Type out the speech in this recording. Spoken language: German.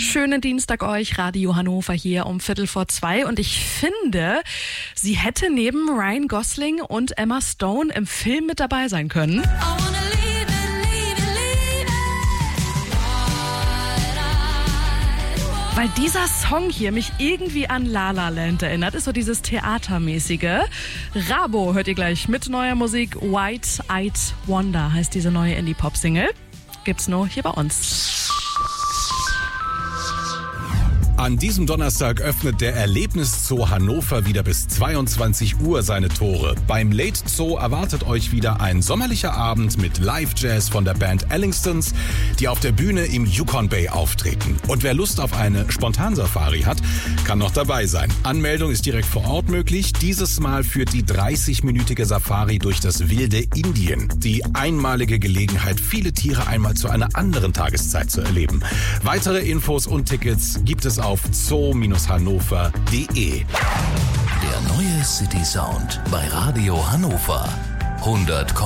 Schönen Dienstag euch, Radio Hannover hier um 1:15. Und ich finde, sie hätte neben Ryan Gosling und Emma Stone im Film mit dabei sein können. Weil dieser Song hier mich irgendwie an La La Land erinnert, ist so dieses Theatermäßige. Rabo hört ihr gleich mit neuer Musik. White Eyed Wonder heißt diese neue Indie-Pop-Single. Gibt's nur hier bei uns. An diesem Donnerstag öffnet der Erlebniszoo Hannover wieder bis 22 Uhr seine Tore. Beim Late Zoo erwartet euch wieder ein sommerlicher Abend mit Live-Jazz von der Band Ellingstons, die auf der Bühne im Yukon Bay auftreten. Und wer Lust auf eine Spontansafari hat, kann noch dabei sein. Anmeldung ist direkt vor Ort möglich. Dieses Mal führt die 30-minütige Safari durch das wilde Indien. Die einmalige Gelegenheit, viele Tiere einmal zu einer anderen Tageszeit zu erleben. Weitere Infos und Tickets gibt es auf zoo-hannover.de. Der neue City Sound bei Radio Hannover 100,9.